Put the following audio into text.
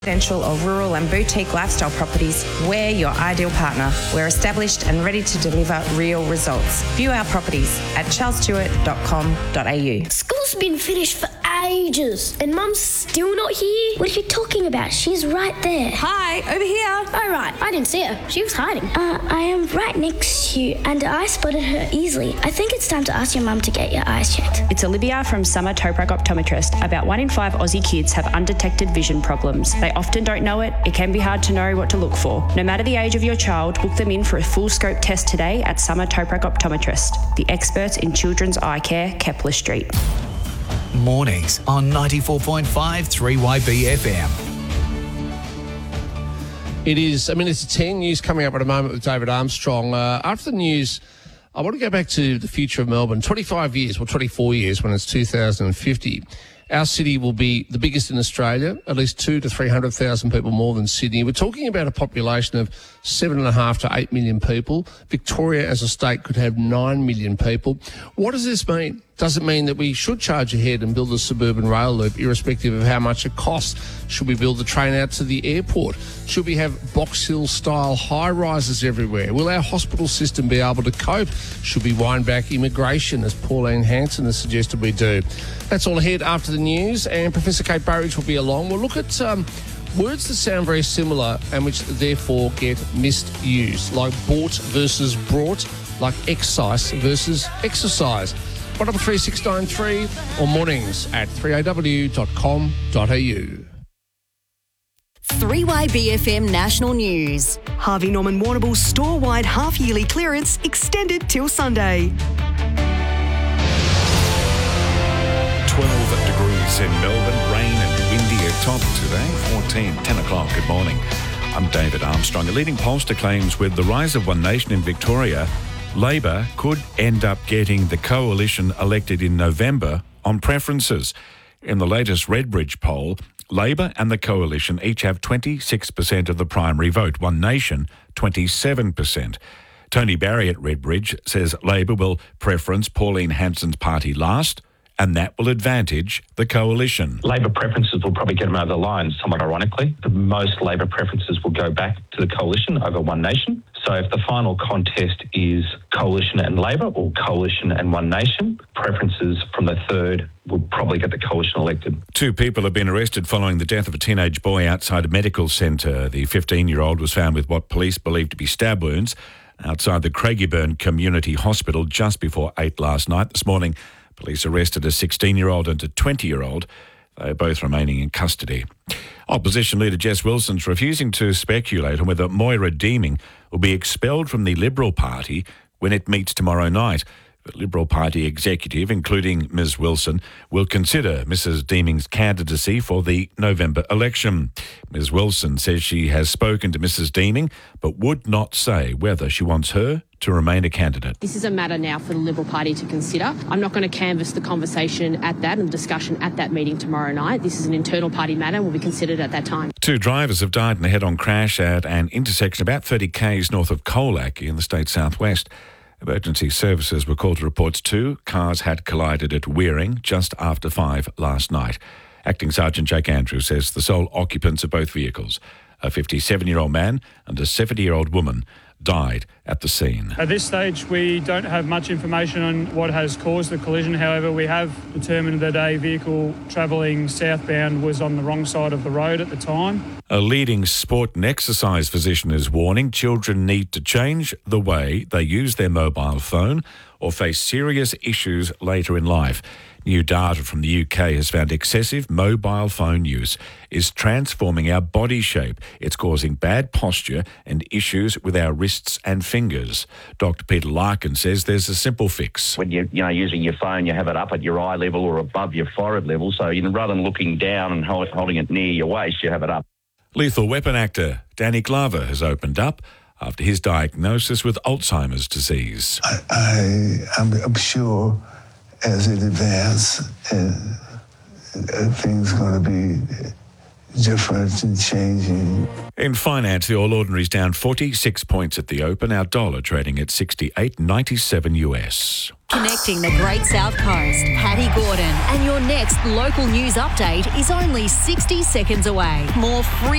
Residential or rural and boutique lifestyle properties, we're your ideal partner. We're established and ready to deliver real results. View our properties at charlesstewart.com.au. School's been finished for ages and Mum's still not here. What are you talking about? She's right there. Hi, over here. Oh, right. I didn't see her. She was hiding. I am right next to you and I spotted her easily. I think it's time to ask your mum to get your eyes checked. It's Olivia from Summer Toprak Optometrist. About 1 in 5 Aussie kids have undetected vision problems. They often don't know it. It can be hard to know what to look for. No matter the age of your child, book them in for a full scope test today at Summer Toprak Optometrist, the experts in children's eye care, Kepler Street. Mornings on 94.5 3YB FM. It is a minute to 10. News coming up at a moment with David Armstrong. After the news, I want to go back to the future of Melbourne. 25 years, well, 24 years when it's 2050. Our city will be the biggest in Australia, at least 200,000 to 300,000 people more than Sydney. We're talking about a population of 7.5 to 8 million people. Victoria as a state could have 9 million people. What does this mean? Does it mean that we should charge ahead and build a suburban rail loop, irrespective of how much it costs? Should we build the train out to the airport? Should we have Box Hill-style high-rises everywhere? Will our hospital system be able to cope? Should we wind back immigration, as Pauline Hanson has suggested we do? That's all ahead after the news, and Professor Kate Burridge will be along. We'll look at words that sound very similar and which therefore get misused, like bought versus brought, like excise versus exercise. 133693 or mornings at 3aw.com.au. 3YBFM National News. Harvey Norman Warrnambool's store-wide half-yearly clearance extended till Sunday. 12 degrees in Melbourne, rain and windy at top today, 10 o'clock. Good morning. I'm David Armstrong. A leading pollster claims with the rise of One Nation in Victoria, Labor could end up getting the coalition elected in November on preferences. In the latest Redbridge poll, Labor and the coalition each have 26% of the primary vote, One Nation 27%. Tony Barry at Redbridge says Labor will preference Pauline Hanson's party last, and that will advantage the coalition. Labor preferences will probably get them over the line, somewhat ironically. The most Labor preferences will go back to the coalition over One Nation. So if the final contest is coalition and Labor or coalition and One Nation, preferences from the third will probably get the coalition elected. 2 people have been arrested following the death of a teenage boy outside a medical centre. The 15-year-old was found with what police believe to be stab wounds outside the Craigieburn Community Hospital just before 8 last night. This morning, police arrested a 16-year-old and a 20-year-old. They are both remaining in custody. Opposition leader Jess Wilson's refusing to speculate on whether Moira Deeming will be expelled from the Liberal Party when it meets tomorrow night. The Liberal Party executive, including Ms Wilson, will consider Mrs Deeming's candidacy for the November election. Ms Wilson says she has spoken to Mrs Deeming but would not say whether she wants her to remain a candidate. This is a matter now for the Liberal Party to consider. I'm not going to canvass the conversation at that and the discussion at that meeting tomorrow night. This is an internal party matter and will be considered at that time. 2 drivers have died in a head-on crash at an intersection about 30 k's north of Colac in the state's southwest. Emergency services were called to reports 2 cars had collided at Wearing just after 5 last night. Acting Sergeant Jake Andrews says the sole occupants of both vehicles, a 57-year-old man and a 70-year-old woman, died at the scene. At this stage, we don't have much information on what has caused the collision. However, we have determined that a vehicle travelling southbound was on the wrong side of the road at the time. A leading sport and exercise physician is warning children need to change the way they use their mobile phone or face serious issues later in life. New data from the UK has found excessive mobile phone use is transforming our body shape. It's causing bad posture and issues with our wrists and fingers. Dr. Peter Larkin says there's a simple fix. When you're using your phone, you have it up at your eye level or above your forehead level. So rather than looking down and holding it near your waist, you have it up. Lethal Weapon actor Danny Glover has opened up after his diagnosis with Alzheimer's disease. I'm sure as it advances, things are going to be different and changing. In finance, the All Ordinary's down 46 points at the open. Our dollar trading at 68.97 US. Connecting the Great South Coast, Patty Gordon. And your next local news update is only 60 seconds away. More free